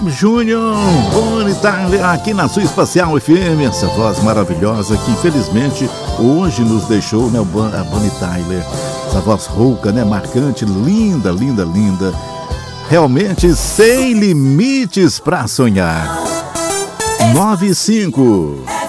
Bob Júnior, Bonnie Tyler, aqui na sua Espacial FM, essa voz maravilhosa que infelizmente hoje nos deixou, né, a Bonnie Tyler, essa voz rouca, né, marcante, linda, linda, linda, realmente sem limites pra sonhar. 95.